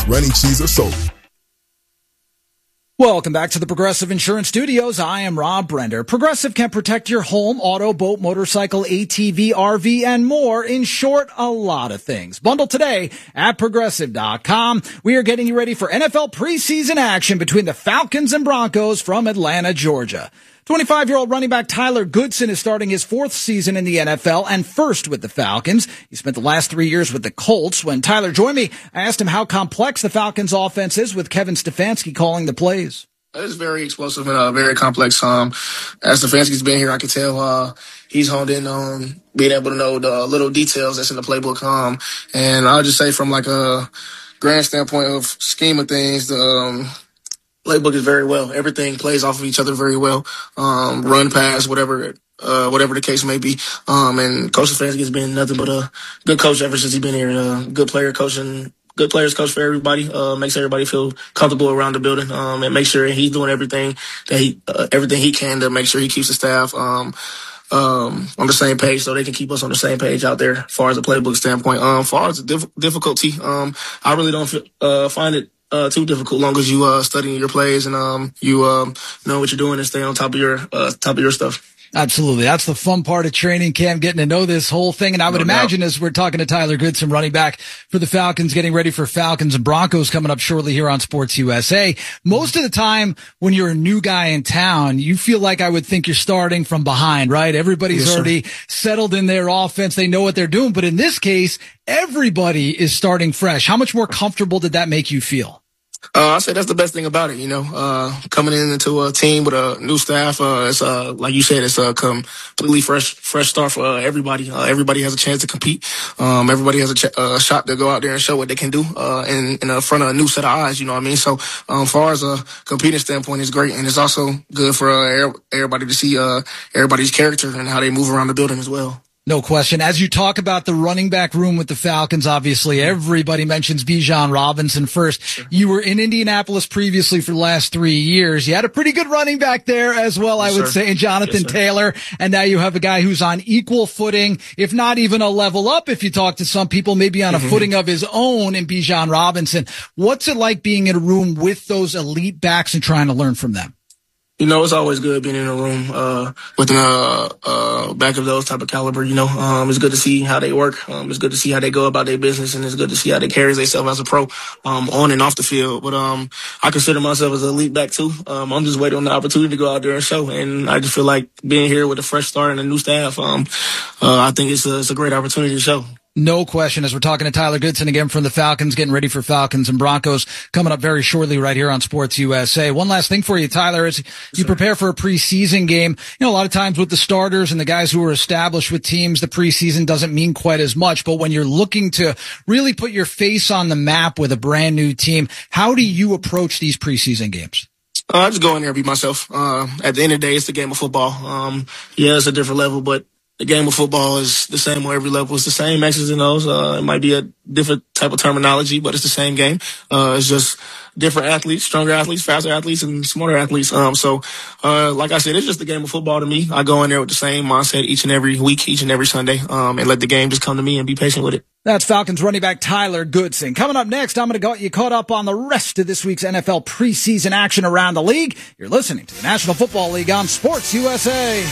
running cheese or soap. Welcome back to the Progressive Insurance Studios. I am Rob Brender. Progressive can protect your home, auto, boat, motorcycle, ATV, RV, and more. In short, a lot of things. Bundle today at Progressive.com. We are getting you ready for NFL preseason action between the Falcons and Broncos from Atlanta, Georgia. 25-year-old running back Tyler Goodson is starting his fourth season in the NFL and first with the Falcons. He spent the last 3 years with the Colts. When Tyler joined me, I asked him how complex the Falcons offense is with Kevin Stefanski calling the plays. It's very explosive and very complex. As Stefanski's been here, I can tell he's honed in on being able to know the little details that's in the playbook. And I'll just say from like a grand standpoint of scheme of things, the playbook is very well. Everything plays off of each other very well. Run, pass, whatever the case may be. And Coach Stefanski has been nothing but a good coach ever since he's been here. Good players coach for everybody. Makes everybody feel comfortable around the building. And make sure he's doing everything he can to make sure he keeps the staff on the same page, so they can keep us on the same page out there as far as the playbook standpoint. As far as the difficulty, I really don't find it too difficult, long as you studying your plays and you know what you're doing and stay on top of your stuff. Absolutely. That's the fun part of training camp, getting to know this whole thing. And I would imagine as we're talking to Tyler Goodson, running back for the Falcons, getting ready for Falcons and Broncos coming up shortly here on Sports USA. Most of the time when you're a new guy in town, you feel like I would think you're starting from behind, right? Everybody's already settled in their offense. They know what they're doing. But in this case, everybody is starting fresh. How much more comfortable did that make you feel? I say that's the best thing about it, coming into a team with a new staff. It's like you said, it's a completely fresh start for everybody. Everybody has a chance to compete. Everybody has a shot to go out there and show what they can do in front of a new set of eyes. You know what I mean? So, as far as a competing standpoint, it's great, and it's also good for everybody to see everybody's character and how they move around the building as well. No question. As you talk about the running back room with the Falcons, obviously everybody mentions Bijan Robinson first. Sure. You were in Indianapolis previously for the last 3 years. You had a pretty good running back there as well, I would say, in Jonathan Taylor. And now you have a guy who's on equal footing, if not even a level up, if you talk to some people, maybe on a footing of his own in Bijan Robinson. What's it like being in a room with those elite backs and trying to learn from them? It's always good being in a room with a back of those type of caliber. It's good to see how they work. It's good to see how they go about their business, and it's good to see how they carry themselves as a pro on and off the field. But I consider myself as an elite back too. I'm just waiting on the opportunity to go out there and show. And I just feel like being here with a fresh start and a new staff. I think it's a great opportunity to show. No question. As we're talking to Tyler Goodson again from the Falcons, getting ready for Falcons and Broncos coming up very shortly right here on Sports USA. One last thing for you, Tyler, as you prepare for a preseason game, a lot of times with the starters and the guys who are established with teams, the preseason doesn't mean quite as much. But when you're looking to really put your face on the map with a brand new team, how do you approach these preseason games? I just go in there and be myself. At the end of the day, it's the game of football. It's a different level, but the game of football is the same on every level. It's the same X's and O's. It might be a different type of terminology, but it's the same game. It's just different athletes, stronger athletes, faster athletes, and smarter athletes. So like I said, it's just the game of football to me. I go in there with the same mindset each and every week, each and every Sunday, and let the game just come to me and be patient with it. That's Falcons running back Tyler Goodson. Coming up next, I'm going to get you caught up on the rest of this week's NFL preseason action around the league. You're listening to the National Football League on Sports USA.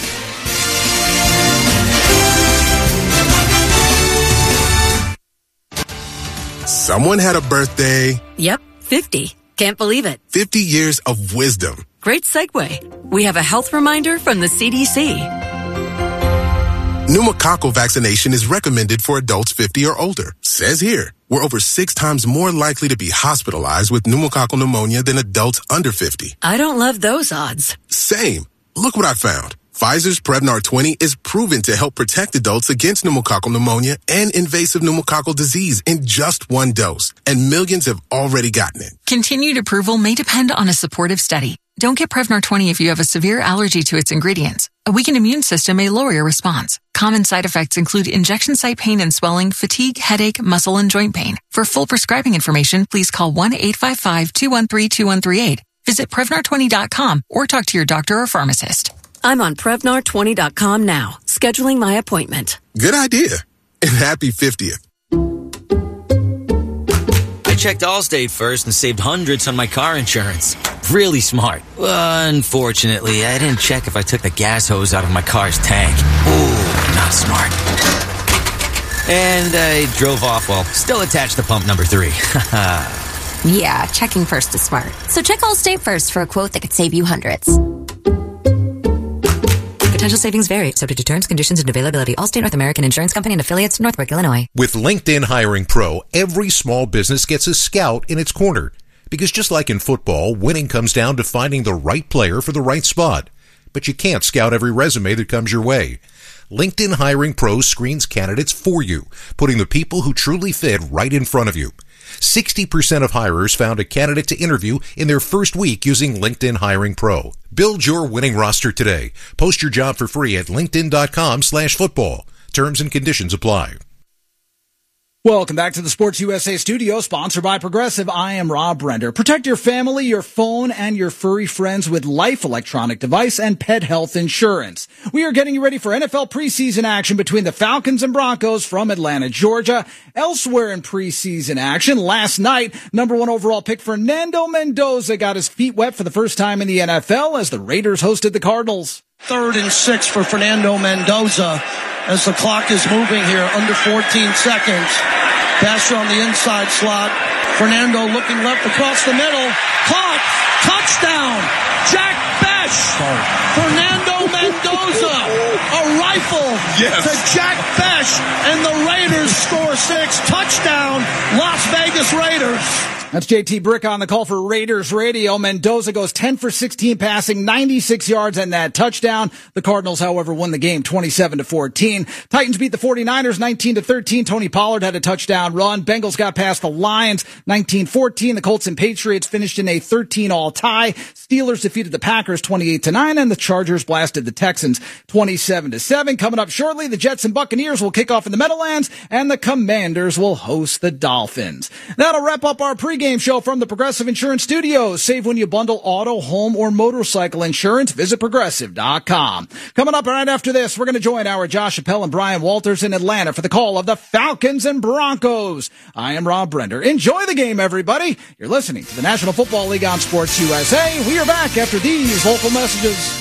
Someone had a birthday. Yep, 50. Can't believe it. 50 years of wisdom. Great segue. We have a health reminder from the CDC. Pneumococcal vaccination is recommended for adults 50 or older. Says here, we're over 6 times more likely to be hospitalized with pneumococcal pneumonia than adults under 50. I don't love those odds. Same. Look what I found. Pfizer's Prevnar 20 is proven to help protect adults against pneumococcal pneumonia and invasive pneumococcal disease in just 1 dose, and millions have already gotten it. Continued approval may depend on a supportive study. Don't get Prevnar 20 if you have a severe allergy to its ingredients. A weakened immune system may lower your response. Common side effects include injection site pain and swelling, fatigue, headache, muscle, and joint pain. For full prescribing information, please call 1-855-213-2138. Visit Prevnar20.com or talk to your doctor or pharmacist. I'm on Prevnar20.com now, scheduling my appointment. Good idea. And happy 50th. checked Allstate first and saved hundreds on my car insurance. Really smart. Unfortunately, I didn't check if I took the gas hose out of my car's tank. Ooh, not smart. And I drove off while still attached to pump number 3. Yeah, checking first is smart. So check Allstate first for a quote that could save you hundreds. Potential savings vary, subject to terms, conditions, and availability. Allstate North American Insurance Company and affiliates, Northbrook, Illinois. With LinkedIn Hiring Pro, every small business gets a scout in its corner. Because just like in football, winning comes down to finding the right player for the right spot. But you can't scout every resume that comes your way. LinkedIn Hiring Pro screens candidates for you, putting the people who truly fit right in front of you. 60% of hirers found a candidate to interview in their first week using LinkedIn Hiring Pro. Build your winning roster today. Post your job for free at linkedin.com/football. Terms and conditions apply. Welcome back to the Sports USA studio, sponsored by Progressive. I am Rob Brender. Protect your family, your phone, and your furry friends with Life electronic device and pet health insurance. We are getting you ready for NFL preseason action between the Falcons and Broncos from Atlanta, Georgia. Elsewhere in preseason action, last night, number 1 overall pick Fernando Mendoza got his feet wet for the first time in the NFL as the Raiders hosted the Cardinals. 3rd and 6 for Fernando Mendoza as the clock is moving here, under 14 seconds. Passer on the inside slot. Fernando looking left across the middle. Caught. Touchdown. Jack Besh. Fernando Mendoza. A rifle to Jack Besh. And the Raiders score 6. Touchdown. Las Vegas Raiders. That's JT Brick on the call for Raiders Radio. Mendoza goes 10 for 16 passing, 96 yards and that touchdown. The Cardinals, however, won the game 27-14. Titans beat the 49ers 19-13. Tony Pollard had a touchdown run. Bengals got past the Lions 19-14. The Colts and Patriots finished in a 13-all tie. Steelers defeated the Packers 28-9 and the Chargers blasted the Texans 27-7. Coming up shortly, the Jets and Buccaneers will kick off in the Meadowlands and the Commanders will host the Dolphins. That'll wrap up our pregame show from the Progressive Insurance Studios. Save when you bundle auto, home, or motorcycle insurance. Visit Progressive.com. Coming up right after this, we're going to join our Josh Appel and Brian Walters in Atlanta for the call of the Falcons and Broncos. I am Rob Brender. Enjoy the game, everybody. You're listening to the National Football League on Sports USA. We are back after these local messages.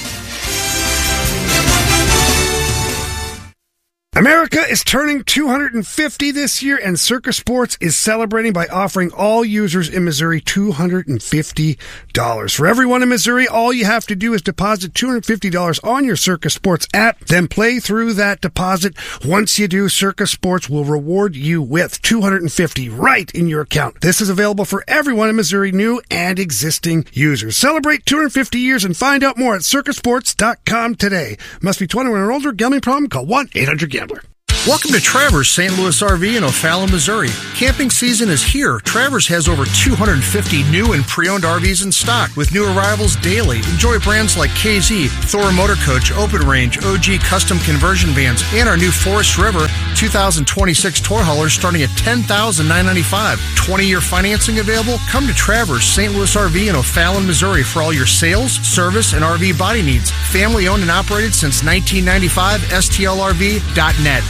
America is turning 250 this year, and Circus Sports is celebrating by offering all users in Missouri $250. For everyone in Missouri, all you have to do is deposit $250 on your Circus Sports app, then play through that deposit. Once you do, Circus Sports will reward you with $250 right in your account. This is available for everyone in Missouri, new and existing users. Celebrate 250 years and find out more at circusports.com today. Must be 21 or older. Gambling problem? Call 1-800-GAMBLER. Welcome to Travers St. Louis RV in O'Fallon, Missouri. Camping season is here. Travers has over 250 new and pre-owned RVs in stock with new arrivals daily. Enjoy brands like KZ, Thor Motor Coach, Open Range, OG Custom Conversion Vans, and our new Forest River 2026 tour haulers starting at $10,995. 20-year financing available? Come to Travers St. Louis RV in O'Fallon, Missouri for all your sales, service, and RV body needs. Family owned and operated since 1995. STLRV.net.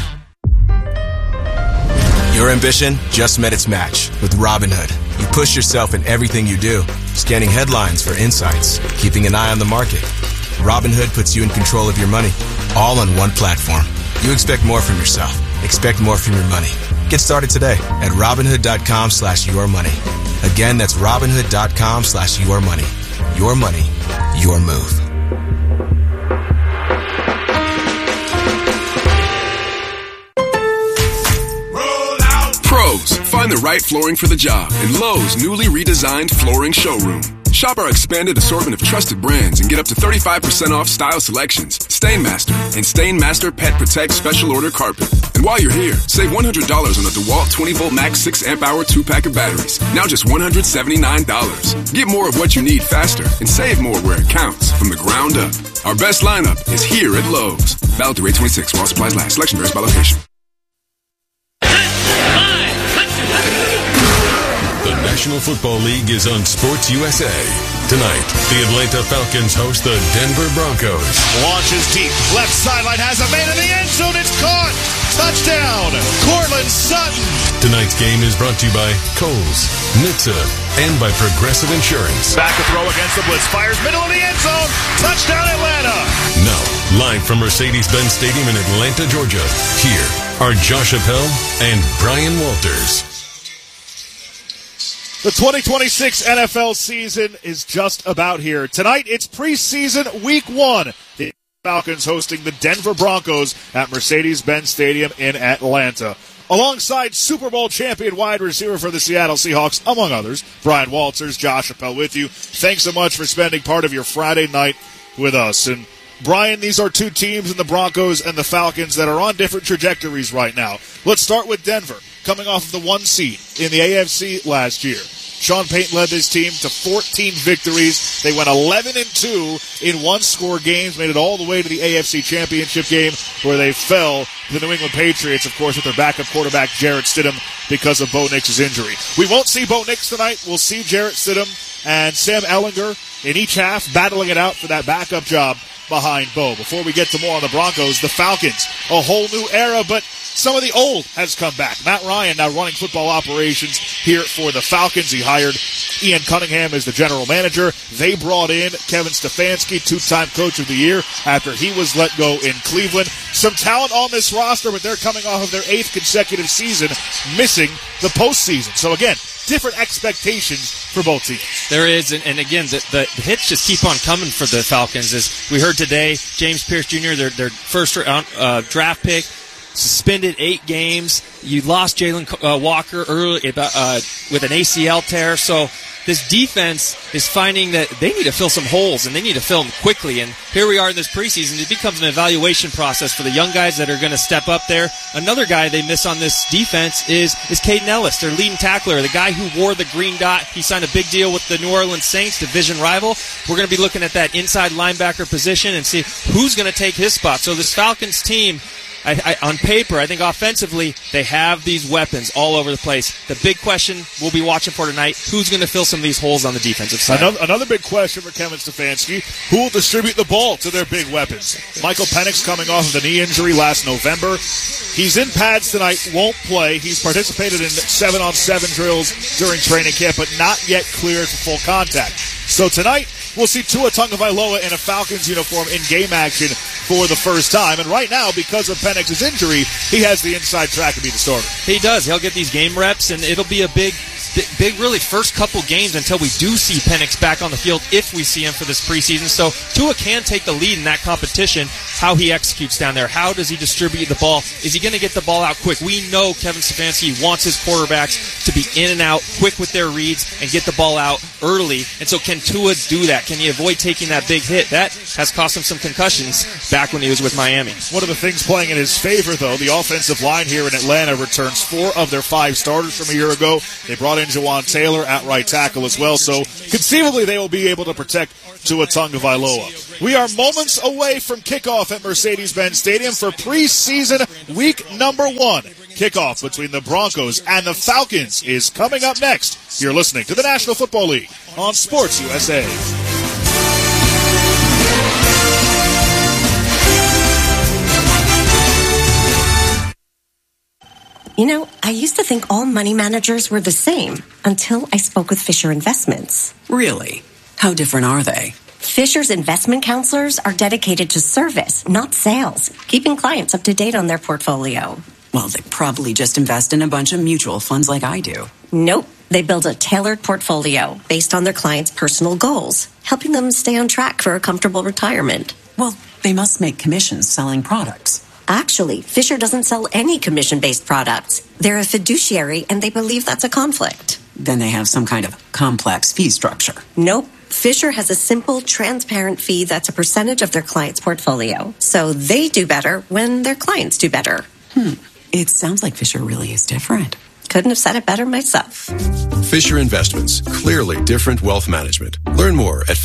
Your ambition just met its match with Robinhood. You push yourself in everything you do, scanning headlines for insights, keeping an eye on the market. Robinhood puts you in control of your money, all on one platform. You expect more from yourself. Expect more from your money. Get started today at Robinhood.com/yourmoney. Again, that's Robinhood.com/yourmoney. Your money, your move. Find the right flooring for the job in Lowe's newly redesigned flooring showroom. Shop our expanded assortment of trusted brands and get up to 35% off style selections, Stainmaster, and Stainmaster Pet Protect Special Order Carpet. And while you're here, save $100 on a DeWalt 20-volt max 6-amp-hour 2-pack of batteries. Now just $179. Get more of what you need faster and save more where it counts from the ground up. Our best lineup is here at Lowe's. Valid through 8/26 while supplies last. Selection varies by location. The National Football League is on Sports USA. Tonight, the Atlanta Falcons host the Denver Broncos. Launches deep. Left sideline has a man in the end zone. It's caught. Touchdown. Courtland Sutton. Tonight's game is brought to you by Kohl's, NHTSA, and by Progressive Insurance. Back to throw against the blitz. Fires middle of the end zone. Touchdown Atlanta. Now, live from Mercedes-Benz Stadium in Atlanta, Georgia, here are Josh Appel and Brian Walters. The 2026 NFL season is just about here. Tonight, it's preseason week 1. The Falcons hosting the Denver Broncos at Mercedes-Benz Stadium in Atlanta. Alongside Super Bowl champion wide receiver for the Seattle Seahawks, among others, Brian Walters, Josh Appel with you. Thanks so much for spending part of your Friday night with us. And Brian, these are two teams in the Broncos and the Falcons that are on different trajectories right now. Let's start with Denver, coming off of the 1 seed in the AFC last year. Sean Payton led this team to 14 victories. They went 11-2 in one-score games, made it all the way to the AFC Championship game where they fell to the New England Patriots, of course, with their backup quarterback, Jarrett Stidham, because of Bo Nix's injury. We won't see Bo Nix tonight. We'll see Jarrett Stidham and Sam Ehlinger in each half battling it out for that backup job behind Bo. Before we get to more on the Broncos, the Falcons, a whole new era, but some of the old has come back. Matt Ryan now running football operations here for the Falcons. He hired Ian Cunningham as the general manager. They brought in Kevin Stefanski, 2-time coach of the year, after he was let go in Cleveland. Some talent on this roster, but they're coming off of their 8th consecutive season, missing the postseason. So again, different expectations for both teams. There is, and again, the hits just keep on coming for the Falcons. As we heard today, James Pierce Jr., their first round draft pick, suspended 8 games. You lost Jalen Walker early with an ACL tear. So this defense is finding that they need to fill some holes, and they need to fill them quickly. And here we are in this preseason. It becomes an evaluation process for the young guys that are going to step up there. Another guy they miss on this defense is Caden Ellis, their leading tackler, the guy who wore the green dot. He signed a big deal with the New Orleans Saints, division rival. We're going to be looking at that inside linebacker position and see who's going to take his spot. So this Falcons team, on paper, I think offensively, they have these weapons all over the place. The big question we'll be watching for tonight, who's going to fill some of these holes on the defensive side? Another big question for Kevin Stefanski, who will distribute the ball to their big weapons? Michael Penix coming off of the knee injury last November. He's in pads tonight, won't play. He's participated in 7-on-7 drills during training camp, but not yet cleared for full contact. So tonight, we'll see Tua Tagovailoa in a Falcons uniform in game action for the first time. And right now, because of Penix's injury, he has the inside track to be the starter. He does. He'll get these game reps, and it'll be a big, really first couple games until we do see Penix back on the field, if we see him for this preseason. So Tua can take the lead in that competition. How he executes down there. How does he distribute the ball? Is he going to get the ball out quick? We know Kevin Stefanski wants his quarterbacks to be in and out quick with their reads and get the ball out early. And so can Tua do that? Can he avoid taking that big hit? That has cost him some concussions back when he was with Miami. One of the things playing in his favor, though, the offensive line here in Atlanta returns 4 of their 5 starters from a year ago. They brought in Jawan Taylor at right tackle as well. So conceivably they will be able to protect Tua Tagovailoa. We are moments away from kickoff at Mercedes-Benz Stadium for preseason week number 1. Kickoff between the Broncos and the Falcons is coming up next. You're listening to the National Football League on Sports USA. You know, I used to think all money managers were the same until I spoke with Fisher Investments. Really? How different are they? Fisher's investment counselors are dedicated to service, not sales, keeping clients up to date on their portfolio. Well, they probably just invest in a bunch of mutual funds like I do. Nope. They build a tailored portfolio based on their clients' personal goals, helping them stay on track for a comfortable retirement. Well, they must make commissions selling products. Actually, Fisher doesn't sell any commission-based products. They're a fiduciary, and they believe that's a conflict. Then they have some kind of complex fee structure. Nope. Fisher has a simple, transparent fee that's a percentage of their client's portfolio. So they do better when their clients do better. It sounds like Fisher really is different. Couldn't have said it better myself. Fisher Investments. Clearly different wealth management. Learn more at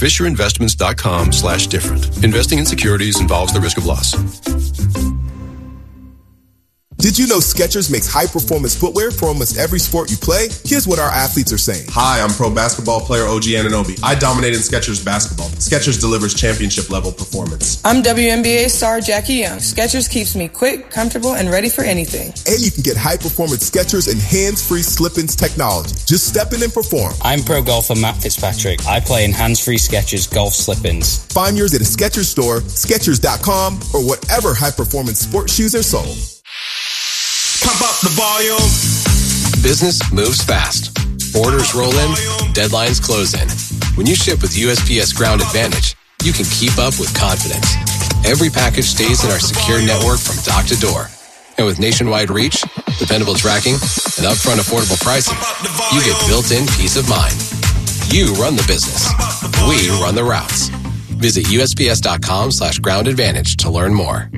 FisherInvestments.com/different. Investing in securities involves the risk of loss. Did you know Skechers makes high-performance footwear for almost every sport you play? Here's what our athletes are saying. Hi, I'm pro basketball player OG Anunoby. I dominate in Skechers basketball. Skechers delivers championship-level performance. I'm WNBA star Jackie Young. Skechers keeps me quick, comfortable, and ready for anything. And you can get high-performance Skechers and hands-free slip-ins technology. Just step in and perform. I'm pro golfer Matt Fitzpatrick. I play in hands-free Skechers golf slip-ins. Find yours at a Skechers store, Skechers.com, or whatever high-performance sports shoes are sold. Pump up the volume. Business moves fast. Orders roll in, deadlines close in. When you ship with USPS Ground Advantage, you can keep up with confidence. Every package stays in our secure network from dock to door. And with nationwide reach, dependable tracking, and upfront affordable pricing, you get built-in peace of mind. You run the business. We run the routes. Visit USPS.com/Ground Advantage to learn more.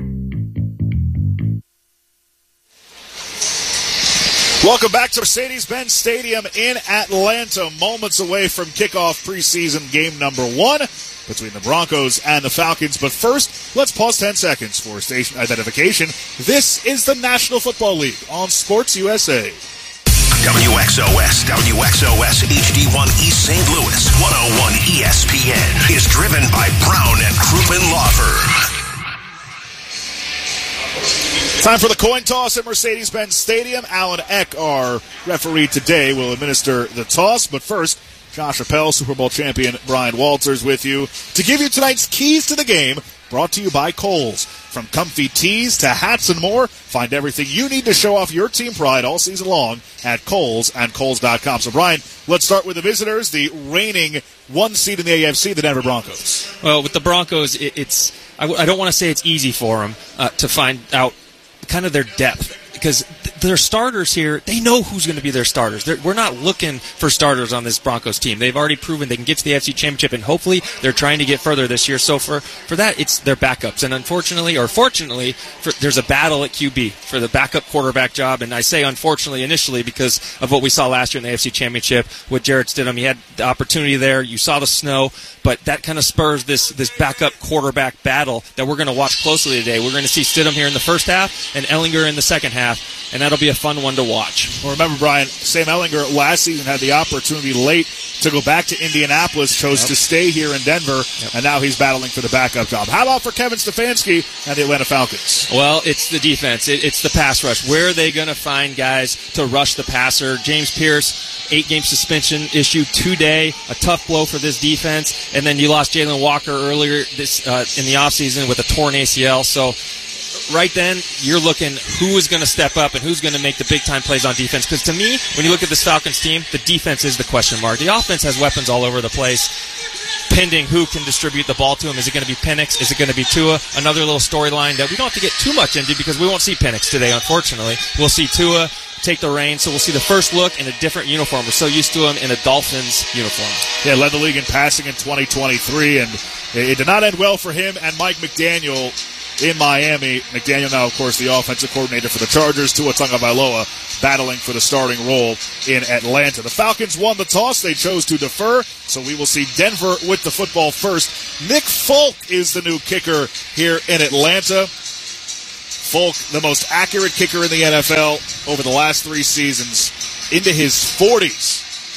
Welcome back to Mercedes-Benz Stadium in Atlanta, moments away from kickoff preseason game number 1 between the Broncos and the Falcons. But first, let's pause 10 seconds for station identification. This is the National Football League on Sports USA. WXOS HD1 East St. Louis 101 ESPN is driven by Brown and Crouppen Law Firm. Time for the coin toss at Mercedes-Benz Stadium. Alan Eck, our referee today, will administer the toss. But first, Josh Appel, Super Bowl champion Brian Walters with you to give you tonight's keys to the game, brought to you by Kohl's. From comfy tees to hats and more, find everything you need to show off your team pride all season long at Kohl's and Kohl's.com. So, Brian, let's start with the visitors, the reigning 1 seed in the AFC, the Denver Broncos. Well, with the Broncos, I don't want to say it's easy for them to find out kind of their depth, because their starters here, they know who's going to be their starters. We're not looking for starters on this Broncos team. They've already proven they can get to the AFC Championship, and hopefully they're trying to get further this year. So for that, it's their backups. And unfortunately, or fortunately, there's a battle at QB for the backup quarterback job. And I say unfortunately initially because of what we saw last year in the AFC Championship with Jarrett Stidham. He had the opportunity there. You saw the snow, but that kind of spurs this backup quarterback battle that we're going to watch closely today. We're going to see Stidham here in the first half and Ehlinger in the second half, and that'll be a fun one to watch. Well, remember, Brian, Sam Ehlinger last season had the opportunity late to go back to Indianapolis, chose to stay here in Denver, and now he's battling for the backup job. How about for Kevin Stefanski and the Atlanta Falcons? Well, it's the defense. It's the pass rush. Where are they going to find guys to rush the passer? James Pierce, 8-game suspension issued today, a tough blow for this defense. And then you lost Jalen Walker earlier this in the offseason with a torn ACL. So right then, you're looking who is going to step up and who's going to make the big-time plays on defense. Because to me, when you look at this Falcons team, the defense is the question mark. The offense has weapons all over the place, pending who can distribute the ball to him. Is it going to be Penix? Is it going to be Tua? Another little storyline that we don't have to get too much into because we won't see Penix today, unfortunately. We'll see Tua take the reins, so we'll see the first look in a different uniform. We're so used to him in a Dolphins uniform. Yeah, led the league in passing in 2023, and it did not end well for him and Mike McDaniel in Miami. McDaniel now, of course, the offensive coordinator for the Chargers. Tua Tagovailoa battling for the starting role in Atlanta. The Falcons won the toss. They chose to defer, so we will see Denver with the football first. Nick Folk is the new kicker here in Atlanta. Folk, the most accurate kicker in the NFL over the last 3 seasons, into his 40s.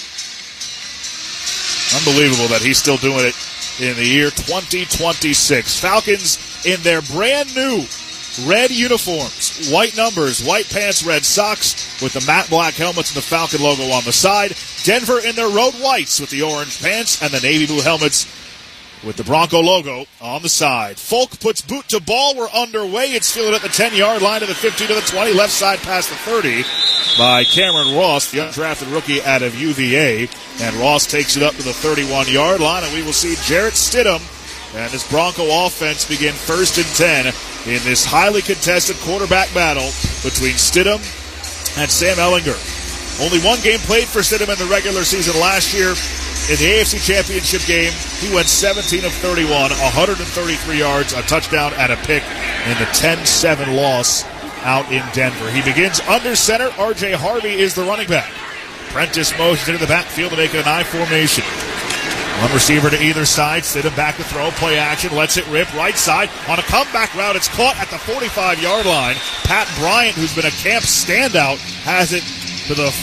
Unbelievable that he's still doing it in the year 2026. Falcons in their brand new red uniforms, white numbers, white pants, red socks with the matte black helmets and the Falcon logo on the side. Denver in their road whites with the orange pants and the navy blue helmets with the Bronco logo on the side. Folk puts boot to ball. We're underway. It's fielded at the 10-yard line to the 15 to the 20, left side past the 30 by Cameron Ross, the undrafted rookie out of UVA. And Ross takes it up to the 31-yard line, and we will see Jarrett Stidham and this Bronco offense begin 1st and 10 in this highly contested quarterback battle between Stidham and Sam Ehlinger. Only 1 game played for Stidham in the regular season last year. In the AFC Championship game, he went 17 of 31, 133 yards, a touchdown, and a pick in the 10-7 loss out in Denver. He begins under center. R.J. Harvey is the running back. Prentice motions into the backfield to make it an I formation. One receiver to either side. Stidham back to throw. Play action. Lets it rip. Right side. On a comeback route. It's caught at the 45-yard line. Pat Bryant, who's been a camp standout, has it to the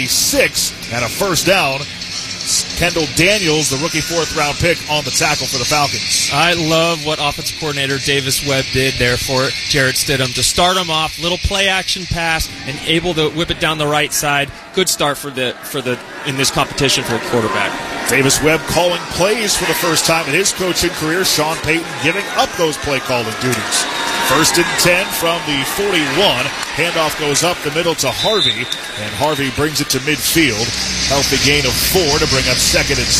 46 and a first down. Kendall Daniels, the rookie fourth-round pick, on the tackle for the Falcons. I love what offensive coordinator Davis Webb did there for Jarrett Stidham to start him off. Little play-action pass and able to whip it down the right side. Good start for the in this competition for a quarterback. Davis Webb calling plays for the first time in his coaching career. Sean Payton giving up those play-calling duties. 1st and 10 from the 41. Handoff goes up the middle to Harvey, and Harvey brings it to midfield. Healthy gain of 4 to bring up 2nd and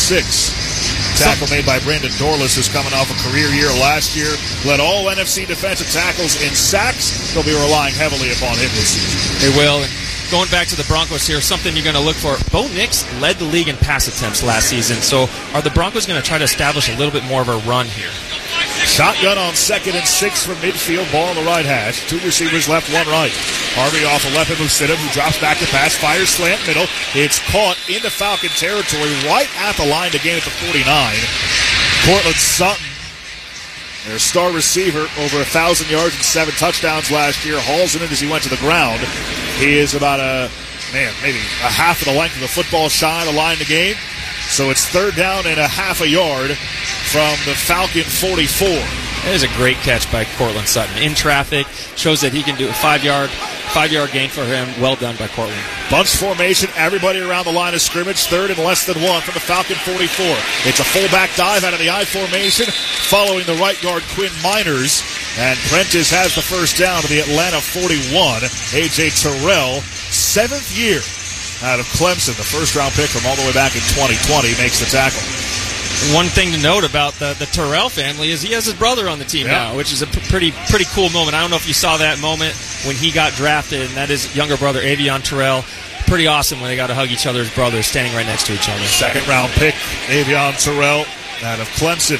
6. Tackle made by Brandon Dorless, who's coming off a career year last year. Led all NFC defensive tackles in sacks. They'll be relying heavily upon him this season. They will. And going back to the Broncos here, something you're going to look for. Bo Nix led the league in pass attempts last season, so are the Broncos going to try to establish a little bit more of a run here? Shotgun on 2nd and 6 from midfield. Ball on the right hash. 2 receivers left, 1 right. Harvey off a left of Stidham, who drops back to pass. Fires slant middle. It's caught into Falcon territory right at the line to gain at the 49. Cortland Sutton, their star receiver, over 1,000 yards and 7 touchdowns last year, hauls it in as he went to the ground. He is about maybe a half of the length of the football shy of the line to gain. So it's 3rd down and a half a yard from the Falcon 44. That is a great catch by Cortland Sutton. In traffic, shows that he can do a 5-yard gain for him. Well done by Cortland. Bunch formation, everybody around the line of scrimmage. 3rd and less than 1 from the Falcon 44. It's a fullback dive out of the I formation, following the right guard Quinn Miners. And Prentice has the first down to the Atlanta 41. A.J. Terrell, 7th year out of Clemson. The first-round pick from all the way back in 2020 makes the tackle. One thing to note about the Terrell family is he has his brother on the team now, which is a pretty cool moment. I don't know if you saw that moment when he got drafted, and that is younger brother Avion Terrell. Pretty awesome when they got to hug each other's brothers standing right next to each other. 2nd-round pick, Avion Terrell out of Clemson.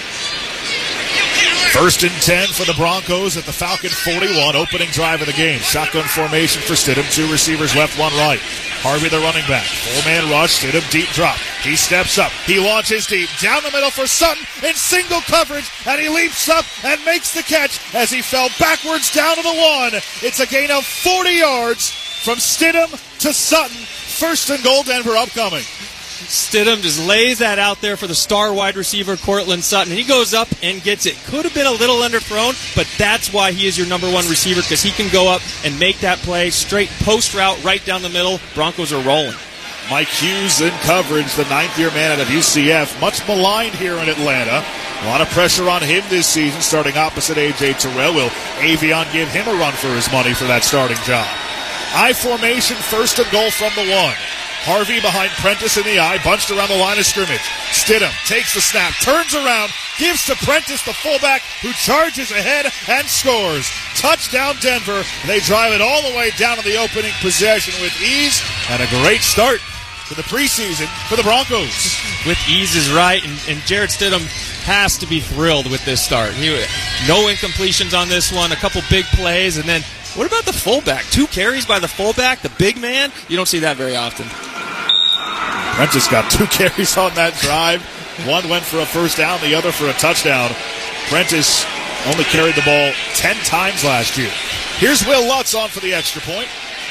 1st and 10 for the Broncos at the Falcon 41, opening drive of the game. Shotgun formation for Stidham, 2 receivers left, 1 right. Harvey the running back, 4-man rush, Stidham deep drop. He steps up, he launches deep, down the middle for Sutton in single coverage, and he leaps up and makes the catch as he fell backwards down to the 1. It's a gain of 40 yards from Stidham to Sutton. 1st and goal, Denver upcoming. Stidham just lays that out there for the star wide receiver, Cortland Sutton. He goes up and gets it. Could have been a little underthrown, but that's why he is your number 1 receiver, because he can go up and make that play. Straight post route right down the middle. Broncos are rolling. Mike Hughes in coverage, the 9th-year man out of UCF. Much maligned here in Atlanta. A lot of pressure on him this season, starting opposite A.J. Terrell. Will Avion give him a run for his money for that starting job? I formation, 1st and goal from the 1. Harvey behind Prentice in the I, bunched around the line of scrimmage. Stidham takes the snap, turns around, gives to Prentice, the fullback, who charges ahead and scores. Touchdown Denver. They drive it all the way down to the opening possession with ease, and a great start to the preseason for the Broncos. With ease is right, and Jarrett Stidham has to be thrilled with this start. No incompletions on this one, a couple big plays, and then what about the fullback? 2 carries by the fullback, the big man? You don't see that very often. Prentice got 2 carries on that drive. One went for a first down, the other for a touchdown. Prentice only carried the ball 10 times last year. Here's Will Lutz on for the extra point.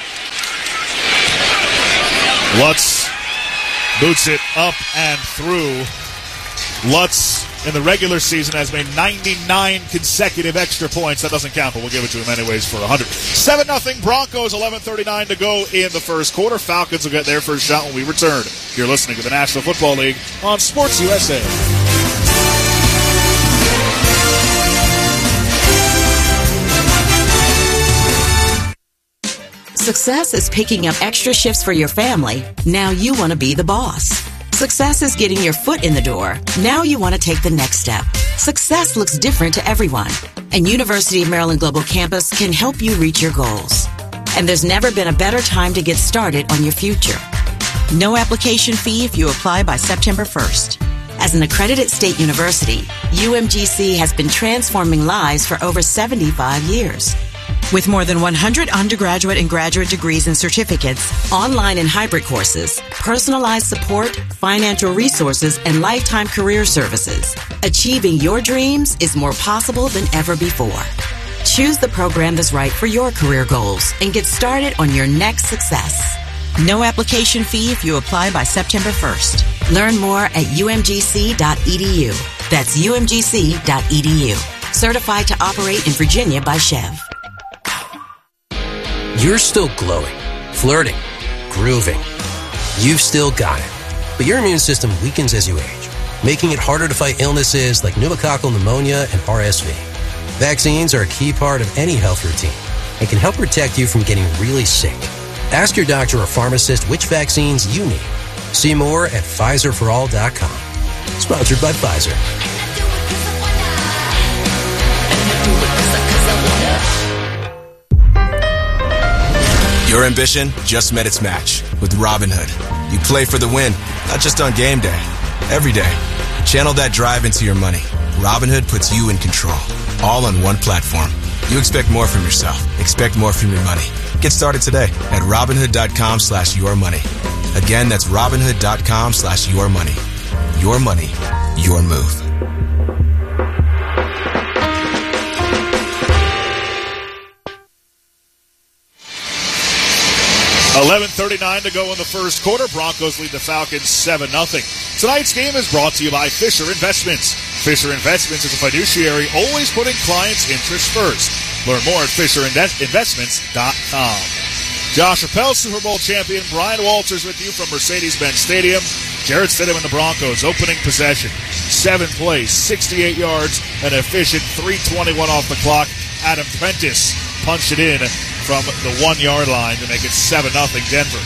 Lutz boots it up and through. Lutz in the regular season has made 99 consecutive extra points. That doesn't count, but we'll give it to him anyways for 100. 7-0 Broncos, 11:39 to go in the first quarter. Falcons will get their first shot when we return. You're listening to the National Football League on Sports USA. Success is picking up extra shifts for your family. Now you want to be the boss. Success is getting your foot in the door. Now you want to take the next step. Success looks different to everyone, and University of Maryland Global Campus can help you reach your goals. And there's never been a better time to get started on your future. No application fee if you apply by September 1st. As an accredited state university, UMGC has been transforming lives for over 75 years. With more than 100 undergraduate and graduate degrees and certificates, online and hybrid courses, personalized support, financial resources, and lifetime career services, achieving your dreams is more possible than ever before. Choose the program that's right for your career goals and get started on your next success. No application fee if you apply by September 1st. Learn more at umgc.edu. That's umgc.edu. Certified to operate in Virginia by Chev. You're still glowing, flirting, grooving. You've still got it. But your immune system weakens as you age, making it harder to fight illnesses like pneumococcal pneumonia and RSV. Vaccines are a key part of any health routine and can help protect you from getting really sick. Ask your doctor or pharmacist which vaccines you need. See more at PfizerForAll.com. Sponsored by Pfizer. Your ambition just met its match with Robinhood. You play for the win, not just on game day, every day. Channel that drive into your money. Robinhood puts you in control, all on one platform. You expect more from yourself. Expect more from your money. Get started today at Robinhood.com/yourmoney. Again, that's Robinhood.com/yourmoney. Your money, your move. 11:39 to go in the first quarter. Broncos lead the Falcons 7-0. Tonight's game is brought to you by Fisher Investments. Fisher Investments is a fiduciary, always putting clients' interests first. Learn more at FisherInvestments.com. Josh Appel, Super Bowl champion Brian Walters with you from Mercedes-Benz Stadium. Jarrett Stidham and the Broncos opening possession. 7 plays, 68 yards, an efficient 3:21 off the clock. Adam Prentice punched it in from the 1-yard line to make it 7-0 Denver.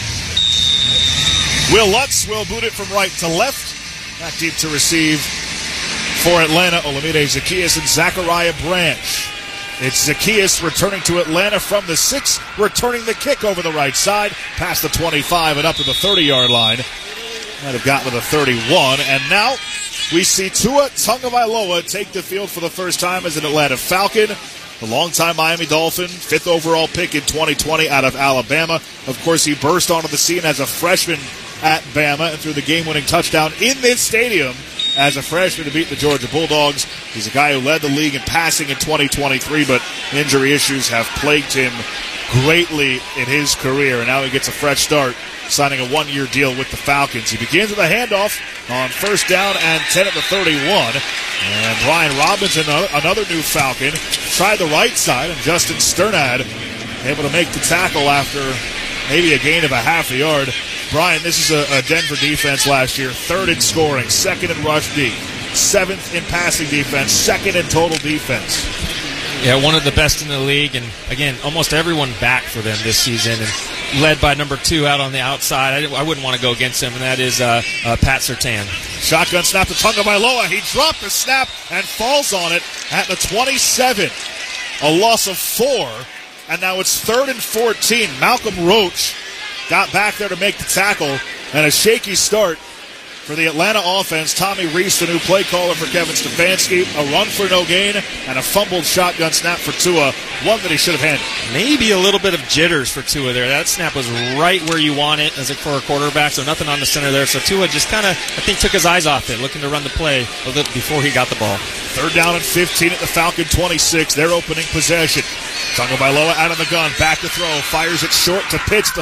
Will Lutz will boot it from right to left. Back deep to receive for Atlanta, Olamide Zaccheaus and Zachariah Branch. It's Zaccheaus returning to Atlanta from the 6, returning the kick over the right side, past the 25 and up to the 30-yard line. Might have gotten to the 31, and now we see Tua Tagovailoa take the field for the first time as an Atlanta Falcon. The longtime Miami Dolphin, 5th overall pick in 2020 out of Alabama. Of course, he burst onto the scene as a freshman at Bama and threw the game-winning touchdown in this stadium as a freshman to beat the Georgia Bulldogs. He's a guy who led the league in passing in 2023, but injury issues have plagued him greatly in his career, and now he gets a fresh start, signing a 1-year deal with the Falcons. He begins with a handoff on first down and 10 at the 31. And Brian Robinson, another new Falcon, tried the right side, and Justin Sternad able to make the tackle after maybe a gain of a half a yard. Brian, this is a Denver defense last year, 3rd in scoring, 2nd in rush D, 7th in passing defense, 2nd in total defense. Yeah, one of the best in the league, and again, almost everyone back for them this season, and led by number 2 out on the outside. I wouldn't want to go against him, and that is Pat Surtain. Shotgun snap to Tagovailoa. He dropped the snap and falls on it at the 27. A loss of 4, and now it's 3rd and 14. Malcolm Roach got back there to make the tackle, and a shaky start for the Atlanta offense. Tommy Reese, the new play caller for Kevin Stefanski. A run for no gain and a fumbled shotgun snap for Tua, one that he should have handled. Maybe a little bit of jitters for Tua there. That snap was right where you want it for a quarterback, so nothing on the center there. So Tua just kind of, I think, took his eyes off it, looking to run the play a little before he got the ball. 3rd down and 15 at the Falcon 26. Their opening possession. Tagovailoa out of the gun, back to throw, fires it short to Pitts.